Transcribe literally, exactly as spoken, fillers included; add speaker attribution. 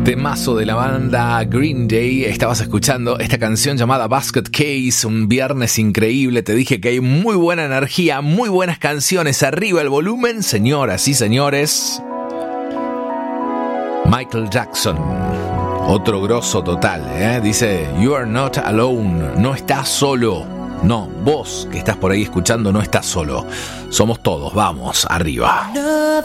Speaker 1: Temazo de la banda Green Day. Estabas escuchando esta canción llamada Basket Case, un viernes increíble. Te dije que hay muy buena energía, muy buenas canciones. Arriba el volumen, señoras y señores. Michael Jackson, otro grosso total, ¿eh? Dice, you are not alone, no estás solo. No, vos que estás por ahí escuchando no estás solo. Somos todos, vamos, arriba.